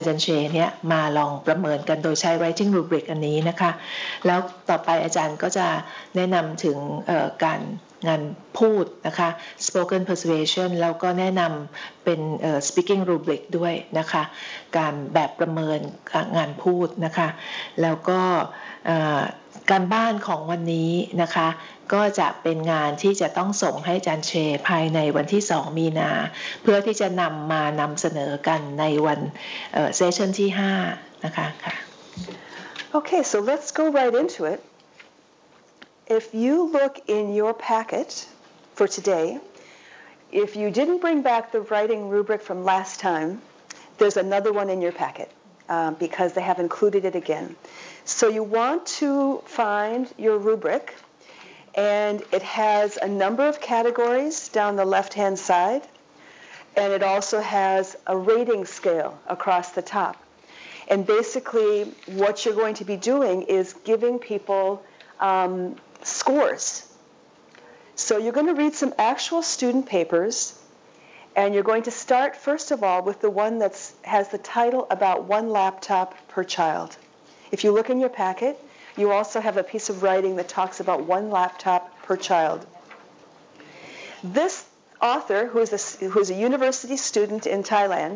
อาจารย์เชเนี่ยมาลองประเมินกันโดยใช้ writing rubric อันนี้นะคะแล้วต่อไปอาจารย์ก็จะแนะนำถึงการงานพูดนะคะ spoken persuasion แล้วก็แนะนำเป็นspeaking rubric ด้วยนะคะการแบบประเมินงานพูดนะคะแล้วก็การบ้านของวันนี้นะคะก็จะเป็นงานที่จะต้องส่งให้อาจารย์เชภายในวันที่2 มีนาเพื่อที่จะนำเสนอกันในวันเซสชั่นที่5นะคะค่ะ Okay, so let's go right into it. If you look in your packet for today, if you didn't bring back the writing rubric from last time, there's another one in your packet because they have included it again. So you want to find your rubric, and it has a number of categories down the left-hand side, and it also has a rating scale across the top. And basically, what you're going to be doing is giving people scores. So you're going to read some actual student papers, and you're going to start, first of all, with the one that has the title about one laptop per child. If you look in your packet, you also have a piece of writing that talks about one laptop per child. This author, who's a university student in Thailand,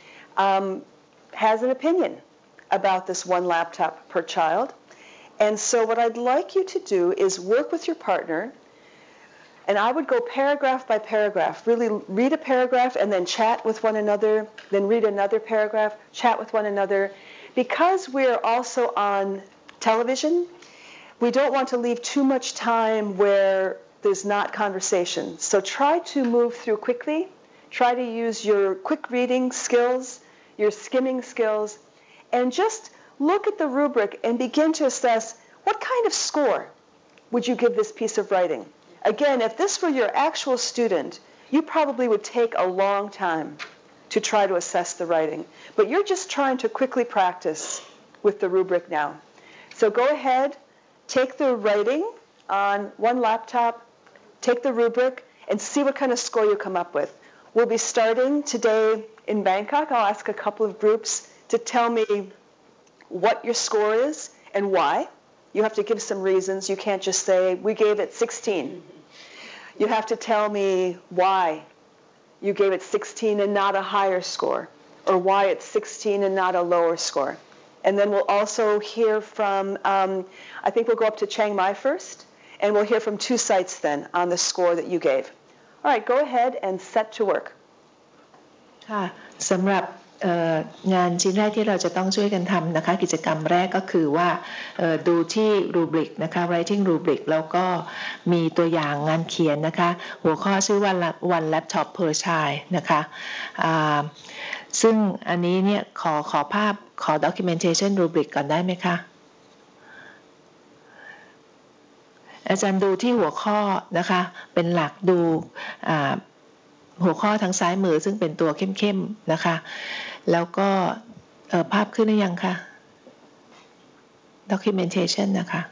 has an opinion about this one laptop per child. And so what I'd like you to do is work with your partner, and I would go paragraph by paragraph, really read a paragraph and then chat with one another, then read another paragraph, chat with one another. Because we're also on television, we don't want to leave too much time where there's not conversation. So try to move through quickly. Try to use your quick reading skills, your skimming skills, and just look at the rubric and begin to assess what kind of score would you give this piece of writing. Again, if this were your actual student, you probably would take a long time to try to assess the writing. But you're just trying to quickly practice with the rubric now. So go ahead, take the writing on one laptop, take the rubric, and see what kind of score you come up with. We'll be starting today in Bangkok. I'll ask a couple of groups to tell me what your score is and why. You have to give some reasons. You can't just say, we gave it 16. You have to tell me why you gave it 16 and not a higher score, or why it's 16 and not a lower score. And then we'll also hear from, I think we'll go up to Chiang Mai first, and we'll hear from 2 sites then on the score that you gave. All right, go ahead and set to work. ค่ะสำหรับงานชิ้นแรกที่เราจะต้องช่วยกันทำนะคะกิจกรรมแรกก็คือว่าดูที่รูบริกนะคะ writing rubric แล้วก็มีตัวอย่างงานเขียนนะคะหัวข้อชื่อว่า one laptop per child นะคะซึ่งอันนี้เนี่ยขอภาพขอ documentation rubric ก่อนได้ไหมคะอาจารย์ดูที่หัวข้อนะคะเป็นหลักดูหัวข้อทางซ้ายมือซึ่งเป็นตัวเข้มๆนะคะแล้วก็ภาพขึ้นหรือยังคะ documentation นะคะ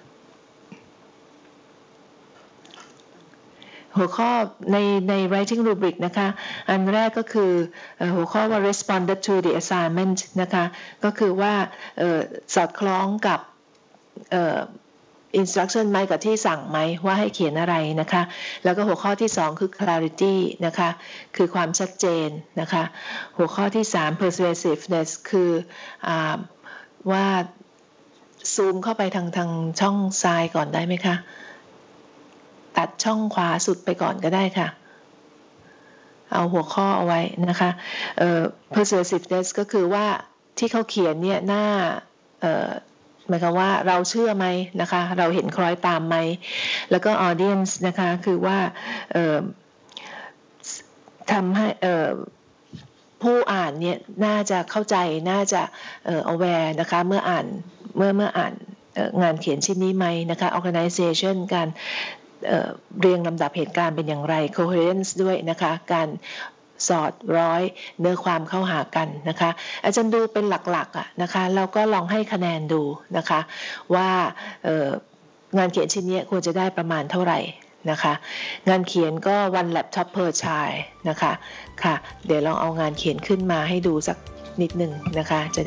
หัวข้อใน writing rubric นะคะอันแรกก็คือหัวข้อว่า responded to the assignment นะคะก็คือว่าสอดคล้องกับinstruction ไหมกับที่สั่งไหมว่าให้เขียนอะไรนะคะแล้วก็หัวข้อที่2คือ clarity นะคะคือความชัดเจนนะคะหัวข้อที่3 persuasiveness คือว่าซูมเข้าไปทางช่องซ้ายก่อนได้ไหมคะตัดช่องขวาสุดไปก่อนก็ได้ค่ะเอาหัวข้อเอาไว้นะคะ persuasiveness ก็คือว่าที่เขาเขียนเนี่ยหน้าหมายความว่าเราเชื่อไหมนะคะเราเห็นคล้อยตามไหมแล้วก็ audience นะคะคือว่าทำให้ผู้อ่านเนี่ยน่าจะเข้าใจน่าจะ aware นะคะเมื่ออ่านงานเขียนชิ้นนี้ไหมนะคะ organization การเรียงลำดับเหตุการณ์เป็นอย่างไร coherence ด้วยนะคะการสอดร้อยเนื้อความเข้าหากันนะคะอาจารย์ดูเป็นหลักๆนะคะแล้วก็ลองให้คะแนนดูนะคะว่างานเขียนชิ้นนี้ควรจะได้ประมาณเท่าไหร่นะคะงานเขียนก็ one laptop per child นะคะค่ะเดี๋ยวลองเอางานเขียนขึ้นมาให้ดูสักนิดนึงนะคะจะ